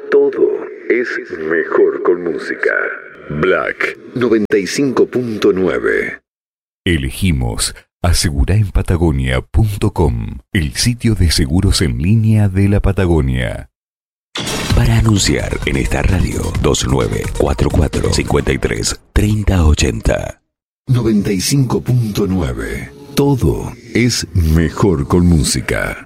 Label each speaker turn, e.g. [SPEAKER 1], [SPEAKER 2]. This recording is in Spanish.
[SPEAKER 1] Todo es mejor con música. Black 95.9.
[SPEAKER 2] Elegimos aseguraenpatagonia.com, el sitio de seguros en línea de la Patagonia.
[SPEAKER 3] Para anunciar en esta radio, 2944 53 3080.
[SPEAKER 2] 95.9. Todo es mejor con música.